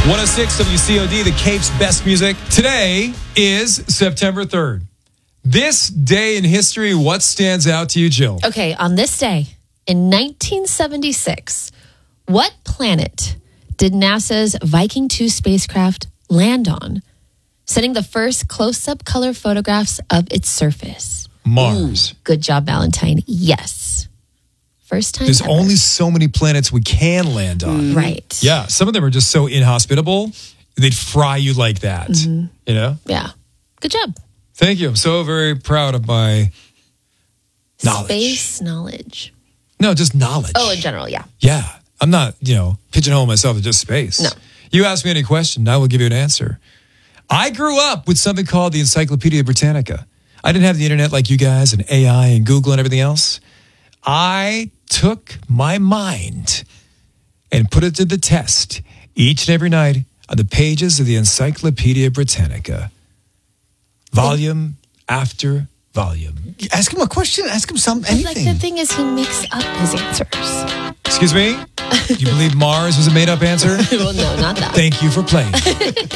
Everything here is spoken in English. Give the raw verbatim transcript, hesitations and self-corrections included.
one oh six W C O D, the Cape's best music. Today is September third. This day in history, what stands out to you, Jill? Okay, on this day in nineteen seventy-six, what planet did NASA's Viking two spacecraft land on, sending the first close-up color photographs of its surface? Mars. Ooh, good job, Valentine. Yes. First time There's ever. only so many planets we can land on. Right. Yeah, some of them are just so inhospitable, they'd fry you like that. Mm-hmm. You know? Yeah. Good job. Thank you. I'm so very proud of my knowledge. Space knowledge. No, just knowledge. Oh, in general, yeah. Yeah. I'm not, you know, pigeonholing myself to just space. No. You ask me any question, I will give you an answer. I grew up with something called the Encyclopedia Britannica. I didn't have the internet like you guys and A I and Google and everything else. I took my mind and put it to the test each and every night on the pages of the Encyclopedia Britannica. Volume after volume. Ask him a question. Ask him some But, anything. like, the thing is, he makes up his answers. Excuse me? You believe Mars was a made-up answer? Well, no, not that. Thank you for playing.